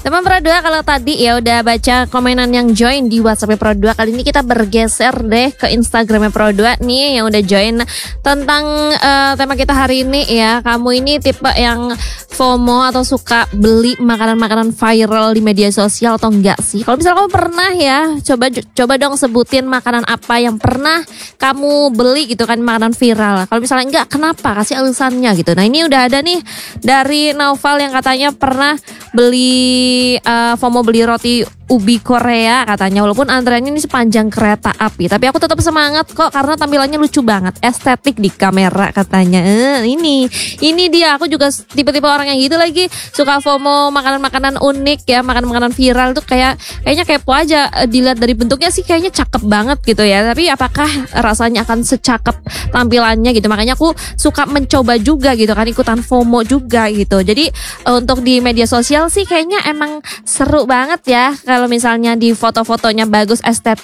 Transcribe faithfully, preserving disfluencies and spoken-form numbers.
Teman Pro dua, kalau tadi ya udah baca komenan yang join di WhatsApp Pro dua, kali ini kita bergeser deh ke Instagramnya Pro dua nih yang udah join tentang uh, tema kita hari ini ya. Kamu ini tipe yang FOMO atau suka beli makanan-makanan viral di media sosial atau enggak sih? Kalau misalnya kamu pernah ya, coba coba dong sebutin makanan apa yang pernah kamu beli gitu kan, makanan viral. Kalau misalnya enggak, kenapa? Kasih alasannya gitu. Nah ini udah ada nih dari Naufal yang katanya pernah beli uh, FOMO beli roti ubi Korea katanya, walaupun antreannya ini sepanjang kereta api, tapi aku tetap semangat kok karena tampilannya lucu banget, estetik di kamera katanya. Eh, ini ini dia, aku juga tipe-tipe orang yang gitu lagi, suka FOMO makanan-makanan unik ya, makanan-makanan viral tuh kayak kayaknya kepo aja, dilihat dari bentuknya sih kayaknya cakep banget gitu ya, tapi apakah rasanya akan secakep tampilannya gitu, makanya aku suka mencoba juga gitu kan, ikutan FOMO juga gitu. Jadi untuk di media sosial sih kayaknya emang seru banget ya kalau misalnya di foto-fotonya bagus, estetik